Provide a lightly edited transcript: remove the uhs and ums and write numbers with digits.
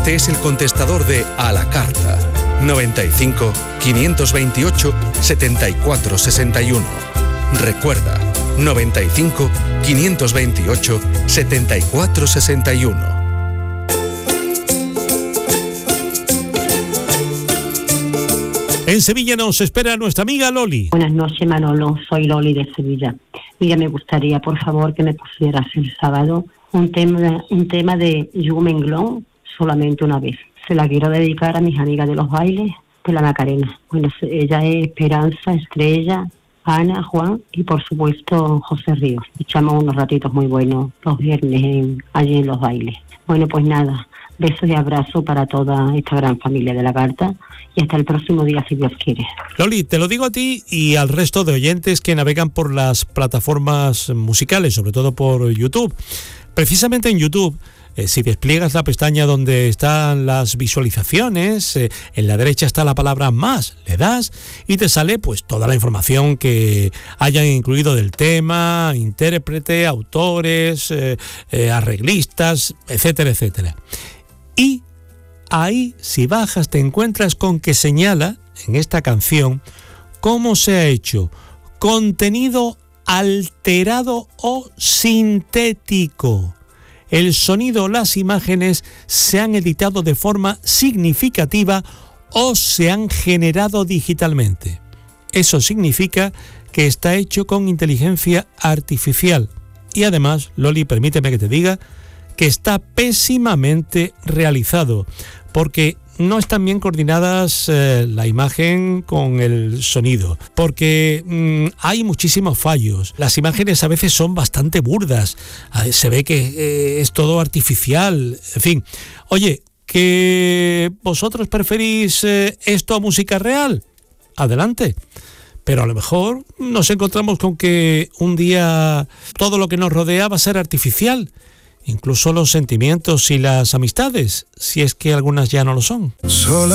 Este es el contestador de A la Carta. 95 528 74 61. Recuerda, 95 528 74 61. En Sevilla nos espera nuestra amiga Loli. Buenas noches, Manolo. Soy Loli de Sevilla. Mira, me gustaría, por favor, que me pusieras el sábado un tema de Jumenglón, solamente una vez. Se la quiero dedicar a mis amigas de los bailes de la Macarena. Bueno, ella es Esperanza, Estrella, Ana, Juan y, por supuesto, José Ríos. Echamos unos ratitos muy buenos los viernes allí en los bailes. Bueno, pues nada, besos y abrazos para toda esta gran familia de La Carta y hasta el próximo día, si Dios quiere. Loli, te lo digo a ti y al resto de oyentes que navegan por las plataformas musicales, sobre todo por YouTube. Precisamente en YouTube, si despliegas la pestaña donde están las visualizaciones, en la derecha está la palabra más, le das y te sale pues toda la información que hayan incluido del tema, intérprete, autores, arreglistas, etcétera, etcétera. Y ahí, si bajas, te encuentras con que señala en esta canción cómo se ha hecho contenido alterado o sintético. El sonido o las imágenes se han editado de forma significativa o se han generado digitalmente. Eso significa que está hecho con inteligencia artificial. Y además, Loli, permíteme que te diga que está pésimamente realizado, porque no están bien coordinadas la imagen con el sonido, porque hay muchísimos fallos. Las imágenes a veces son bastante burdas, se ve que es todo artificial, en fin. Oye, ¿que vosotros preferís esto a música real? Adelante. Pero a lo mejor nos encontramos con que un día todo lo que nos rodea va a ser artificial. Incluso los sentimientos y las amistades, si es que algunas ya no lo son.